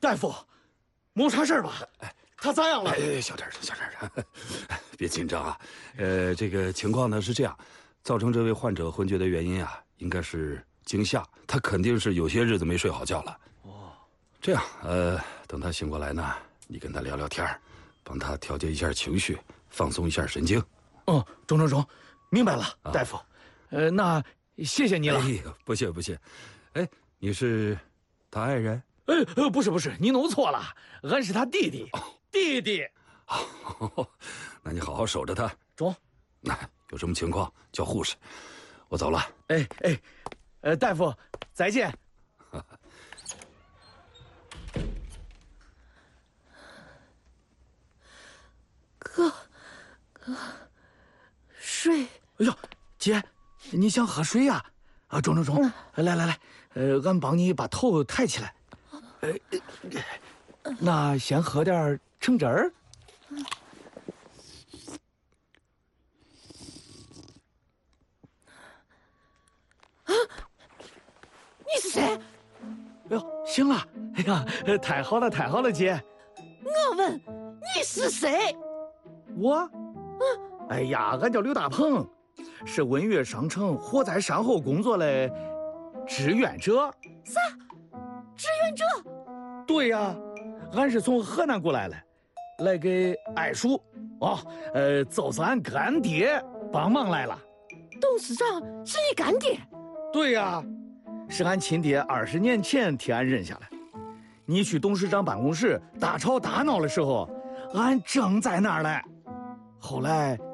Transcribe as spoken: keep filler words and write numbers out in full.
大夫，没啥事儿吧？哎，他咋样了？ 哎，小点声，小点声，别紧张啊。呃，这个情况呢是这样，造成这位患者昏厥的原因啊，应该是惊吓，他肯定是有些日子没睡好觉了。哦，这样，呃，等他醒过来呢，你跟他聊聊天，帮他调节一下情绪，放松一下神经。 嗯，中中中，明白了，啊、大夫。呃，那谢谢你了。 哎呀，不谢不谢。哎，你是他爱人？ 呃呃，不是不是，你弄错了，俺是他弟弟。哦、弟弟。 哦，那你好好守着他。 中。 那有什么情况叫护士。我走了。 哎哎，呃，大夫，再见。 哥，哥，水。 哎呦，姐，你想喝水呀？啊，中中中，嗯、来来来，呃，俺帮你把头抬起来。呃，那先喝点橙汁儿。 啊，你是谁？哎呦，醒了！哎呀，太好了，太好了，姐。 我问你是谁？ 我？嗯，哎呀，俺叫刘大鹏，是文岳商城火灾善后工作的志愿者。 啥？志愿者？ 对呀，俺是从河南过来的，来给爱叔哦，呃，就是俺干爹帮忙来了。 董事长是你干爹？ 对呀，是俺亲爹二十年前替俺认下来。你去董事长办公室大吵大闹的时候，俺正在那儿嘞。后来